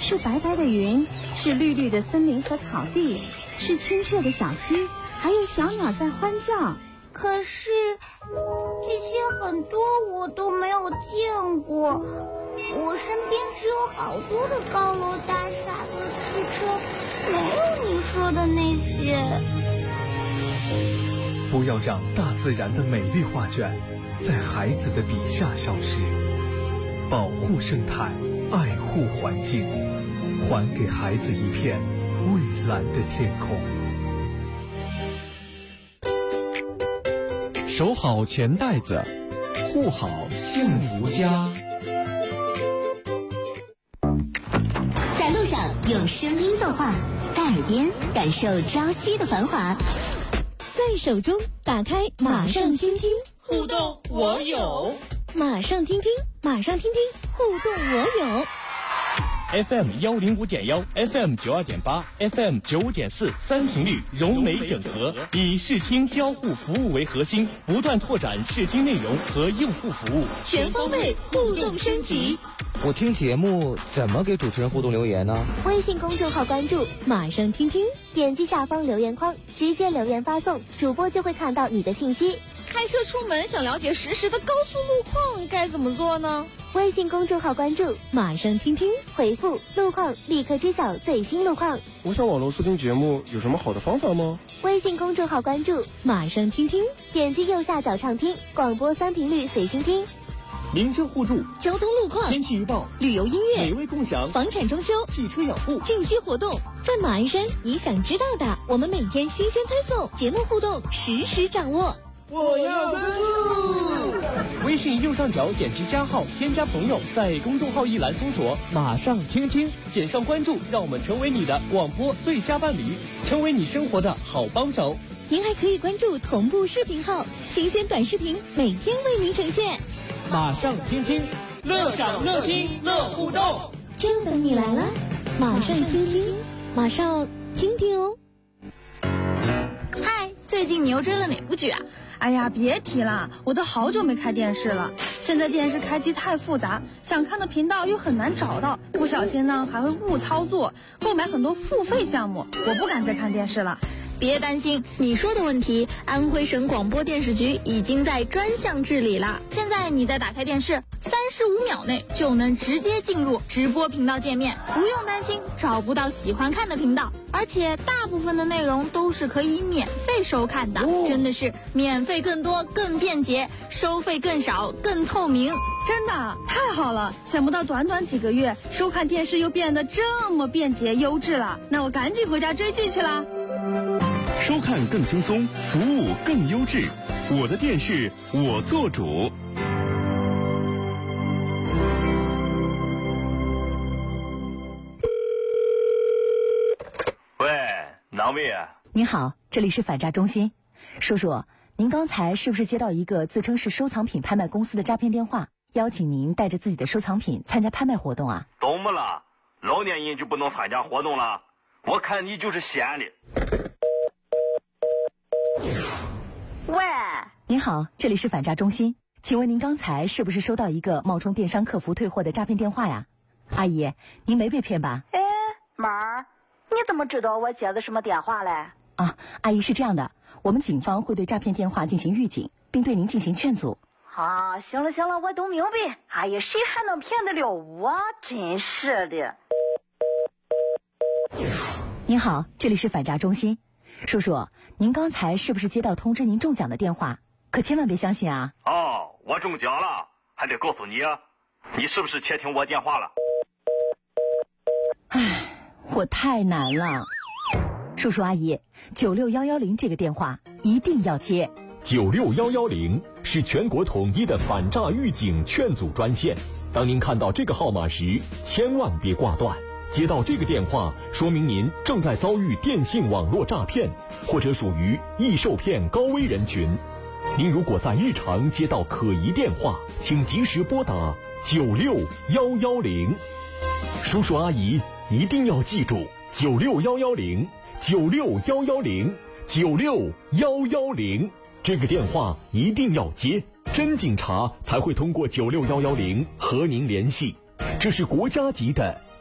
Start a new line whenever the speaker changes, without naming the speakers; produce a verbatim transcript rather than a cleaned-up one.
是白白的云，是绿绿的森林和草地，是清澈的小溪，还有小鸟在欢叫。
可是这些很多我都没有见过，我身边只有好多的高楼大厦和汽车，没有你说的那些。
不要让大自然的美丽画卷在孩子的笔下消失，保护生态，爱护环境，还给孩子一片蔚蓝的天空。
守好钱袋子，护好幸福家。
在路上用声音作画，在耳边感受朝夕的繁华，在手中打开马上听听，
互动我有。
马上听听，马上听听，互动我有。
F M 幺零五点幺 ，F M 九二点八 ，F M 九五点四，三频率融媒整合，以视听交互服务为核心，不断拓展视听内容和用户服务，
全方位互动升级。
我听节目怎么给主持人互动留言呢？
微信公众号关注马上听听，点击下方留言框，直接留言发送，主播就会看到你的信息。
开车出门想了解实时的高速路况该怎么做呢？
微信公众号关注马上听听，回复路况立刻知晓最新路况。
我想网络收听节目有什么好的方法吗？
微信公众号关注马上听听，点击右下角畅听，广播三频率随心听。
民生互助，
交通路况，
天气预报，
旅游音乐，
美味共享，
房产装修，
汽车养护，
近期活动，
在马鞍山你想知道的，我们每天新鲜推送，节目互动实时掌握。
我要关注。
微信右上角点击加号，添加朋友，在公众号一栏搜索马上听听，点上关注，让我们成为你的广播最佳伴侣，成为你生活的好帮手。
您还可以关注同步视频号，新鲜短视频每天为您呈现。
马上听听，乐享乐听乐互动，
就等你来了。马上听听，马上听听哦。
嗨，最近你又追了哪部剧啊？
哎呀，别提了，我都好久没开电视了。现在电视开机太复杂，想看的频道又很难找到，不小心呢还会误操作，购买很多付费项目，我不敢再看电视了。
别担心，你说的问题，安徽省广播电视局已经在专项治理了。现在你再打开电视，三十五秒内就能直接进入直播频道界面，不用担心找不到喜欢看的频道，而且大部分的内容都是可以免费收看的，哦、真的是免费更多更便捷，收费更少更透明。
真的太好了，想不到短短几个月，收看电视又变得这么便捷优质了，那我赶紧回家追剧去啦。
收看更轻松，服务更优质，我的电视我做主。
喂，哪位啊？
您好，这里是反诈中心。叔叔，您刚才是不是接到一个自称是收藏品拍卖公司的诈骗电话，邀请您带着自己的收藏品参加拍卖活动啊？
懂不了，老年人就不能参加活动了？我看你就是闲的。
喂，您好，这里是反诈中心，请问您刚才是不是收到一个冒充电商客服退货的诈骗电话呀？阿姨，您没被骗吧？
哎，妈儿，你怎么知道我接的什么电话嘞？
啊，阿姨是这样的，我们警方会对诈骗电话进行预警，并对您进行劝阻。
啊，行了行了，我都明白。哎呀，谁还能骗得了我？真是的。
您好，这里是反诈中心。叔叔，您刚才是不是接到通知您中奖的电话？可千万别相信啊！
哦，我中奖了，还得告诉你啊，你是不是窃听我电话了？
唉，我太难了。叔叔阿姨，九六幺幺零这个电话一定要接。
九六幺幺零是全国统一的反诈预警劝阻专线。当您看到这个号码时，千万别挂断。接到这个电话，说明您正在遭遇电信网络诈骗，或者属于易受骗高危人群。您如果在日常接到可疑电话，请及时拨打九六幺幺零。叔叔阿姨一定要记住九六幺幺零，九六幺幺零，九六幺幺零，这个电话一定要接，真警察才会通过九六幺幺零和您联系。这是国家级的